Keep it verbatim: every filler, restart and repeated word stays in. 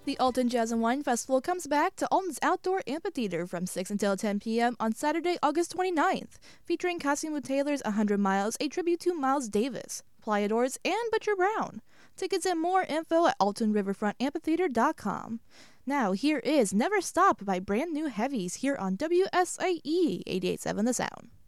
The Alton Jazz and Wine Festival comes back to Alton's Outdoor Amphitheater from six until ten p.m. on Saturday, August twenty-ninth, featuring Cosimo Taylor's one hundred miles, a tribute to Miles Davis, Playadors, and Butcher Brown. Tickets and more info at alton riverfront amphitheater dot com. Now, here is Never Stop by Brand New Heavies here on W S I E eighty-eight point seven The Sound.